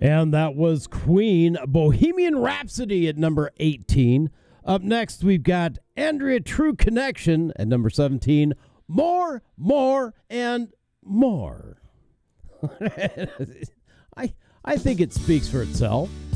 And that was Queen, Bohemian Rhapsody at number 18. Up next, we've got Andrea True Connection at number 17. More, and more. I think it speaks for itself.